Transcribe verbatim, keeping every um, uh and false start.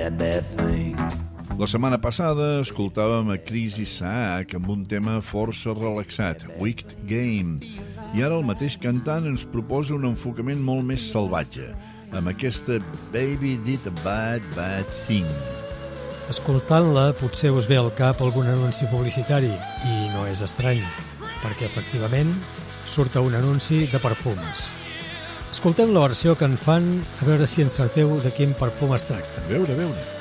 bad, bad thing. La setmana passada escoltàvem a Chris Isaak amb un tema força relaxat, Wicked Game, i ara el mateix cantant ens proposa un enfocament molt més salvatge, amb aquesta Baby Did a Bad, Bad Thing. Escoltant-la potser us ve al cap algun anunci publicitari, i no és estrany, perquè efectivament surt un anunci de perfums. Escoltem la versió que en fan, a veure si encerteu de quin perfum es tracta. A veure, a veure.